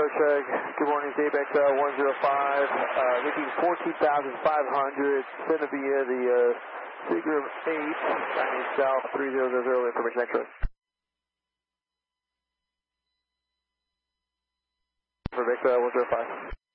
check. Good morning, Davex 105. Making 14,500. Send it via the Seagram 8, 98 South 3000. Information extra. For Davex 105.